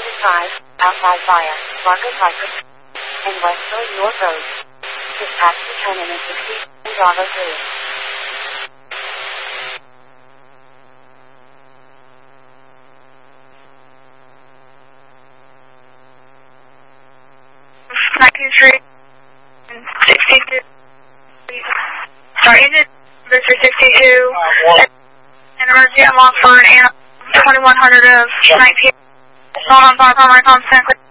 outside via Marcus Cypress and Westerly York Road. Dispatch to terminal 60 Bravo 3. Sorry, engine number 362. An emergency unlock for an 2100 of 19. Hold on, primary constant.